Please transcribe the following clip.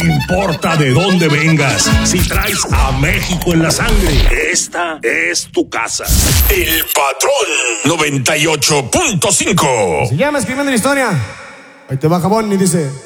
importa de dónde vengas, si traes a México en la sangre, esta es tu casa. El Patrón 98.5. Se llama Escribiendo la Historia. Ahí te va, Jabón, y dice...